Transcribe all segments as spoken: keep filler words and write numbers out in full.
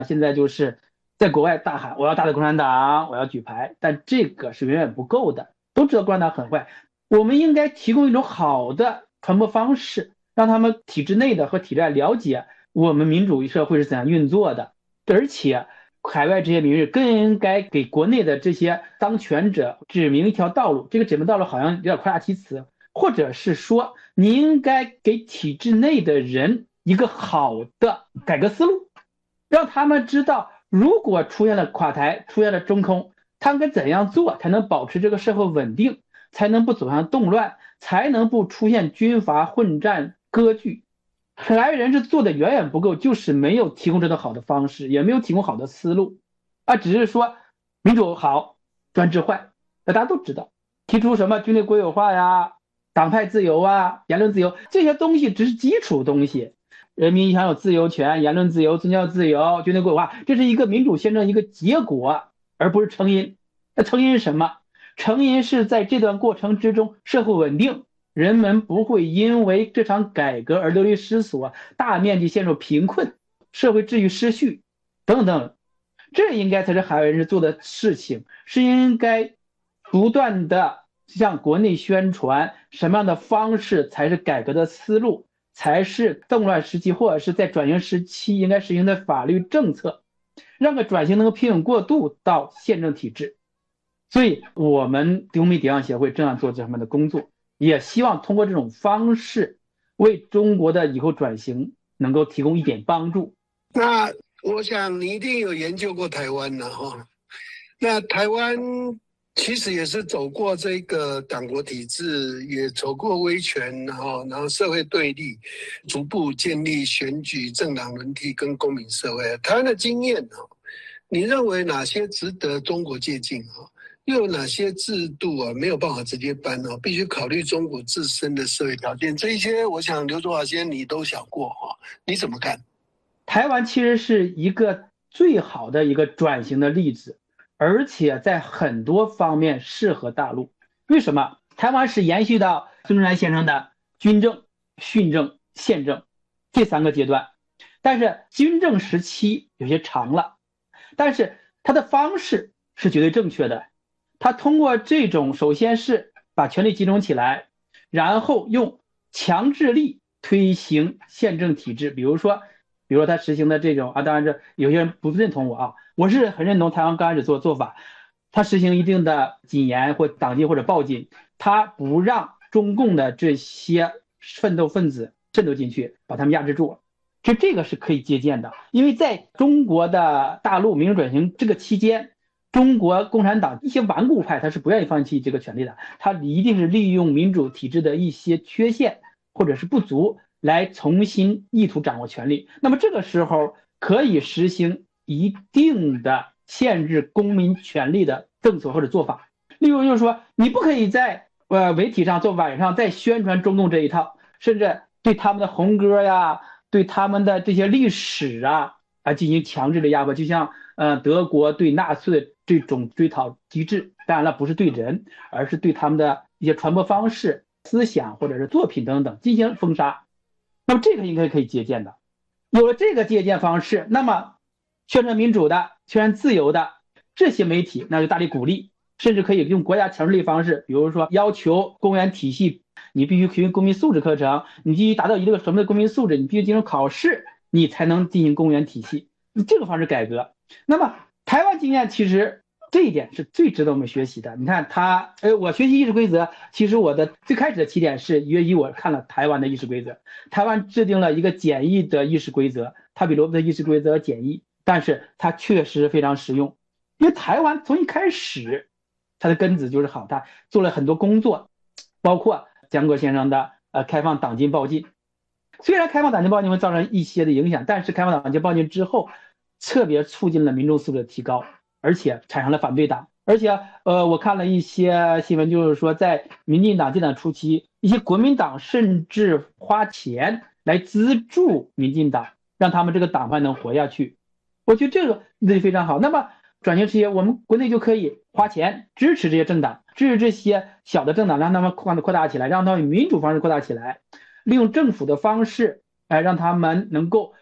现在就是在国外大喊我要打倒共产党，我要举牌，但这个是远远不够的。都知道共产党很坏，我们应该提供一种好的传播方式，让他们体制内的和体制外了解我们民主社会是怎样运作的，而且海外这些民众更应该给国内的这些当权者指明一条道路。这个指明道路好像有点夸大其词，或者是说你应该给体制内的人一个好的改革思路，让他们知道如果出现了垮台，出现了中空，他们该怎样做才能保持这个社会稳定，才能不走向动乱，才能不出现军阀混战割据。海外人士做的远远不够，就是没有提供这种好的方式，也没有提供好的思路，啊，只是说民主好，专制坏，那大家都知道。提出什么军队国有化呀、党派自由啊、言论自由，这些东西只是基础东西。人民享有自由权、言论自由、宗教自由、军队国有化，这是一个民主宪政一个结果，而不是成因。那成因是什么？成因是在这段过程之中，社会稳定，人们不会因为这场改革而流离失所，大面积陷入贫困，社会秩序失序等等。这应该才是海外人士做的事情，是应该不断的向国内宣传什么样的方式才是改革的思路，才是动乱时期或者是在转型时期应该实行的法律政策，让个转型能够平稳过渡到宪政体制。所以我们公民抵抗协会正在做这方面的工作，也希望通过这种方式为中国的以后转型能够提供一点帮助。 那我想你一定有研究过台湾了哈。那台湾其实也是走过这个党国体制，也走过威权，然后然后社会对立，逐步建立选举、政党轮替跟公民社会。台湾的经验，你认为哪些值得中国借鉴？又有哪些制度啊没有办法直接搬哦？必须考虑中国自身的社会条件，这一些我想刘卓华先生你都想过哈，你怎么看？ 台湾其实是一个最好的一个转型的例子，而且在很多方面适合大陆。为什么？台湾是延续到孙中山先生的军政、训政、宪政这三个阶段，但是军政时期有些长了，但是它的方式是绝对正确的。他通过这种，首先是把权力集中起来，然后用强制力推行宪政体制。比如说，比如说他实行的这种啊，当然这有些人不认同我啊，我是很认同台湾刚开始做做法，他实行一定的禁言或党禁或者报禁，他不让中共的这些奋斗分子渗透进去，把他们压制住。其实这个是可以借鉴的，因为在中国的大陆民主转型这个期间，中国共产党一些顽固派他是不愿意放弃这个权利的，他一定是利用民主体制的一些缺陷或者是不足来重新意图掌握权力。那么这个时候可以实行一定的限制公民权利的政策或者做法，例如就是说你不可以在呃媒体上做晚上再宣传中共这一套，甚至对他们的红歌呀，对他们的这些历史啊啊进行强制的压迫，就像呃德国对纳粹的这种追讨机制，当然了不是对人，而是对他们的一些传播方式、思想或者是作品等等进行封杀。那么这个应该可以借鉴的。有了这个借鉴方式，那么宣传民主的、宣传自由的这些媒体，那就大力鼓励，甚至可以用国家强制力方式，比如说要求公务员体系你必须提供公民素质课程，你必须达到一个什么的公民素质，你必须进行考试，你才能进行公务员体系，这个方式改革。那么台湾经验其实这一点是最值得我们学习的。你看他，呃，我学习议事规则，其实我的最开始的起点是源于我看了台湾的议事规则。台湾制定了一个简易的议事规则，它比罗伯特议事规则简易，但是它确实非常实用。因为台湾从一开始，它的根子就是好，它做了很多工作，包括江国先生的呃开放党禁报禁。虽然开放党禁报禁会造成一些的影响，但是开放党禁报禁之后，特别促进了民众素质的提高，而且产生了反对党。而且呃，我看了一些新闻，就是说在民进党建党初期，一些国民党甚至花钱来资助民进党，让他们这个党派能活下去。我觉得这个那就非常好。那么转型时期，我们国内就可以花钱支持这些政党，支持这些小的政党，让他们扩扩大起来，让他们以民主方式扩大起来，利用政府的方式，哎、呃，让他们能够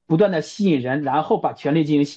不断的吸引人，然后把权力进行